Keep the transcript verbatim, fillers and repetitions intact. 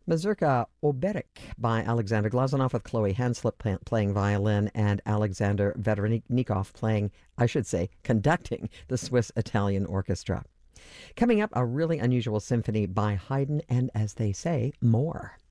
Mazurka Oberek by Alexander Glazunov with Chloe Hanslip pl- playing violin and Alexander Verenikov playing, I should say, conducting the Swiss-Italian Orchestra. Coming up, a really unusual symphony by Haydn and, as they say, more.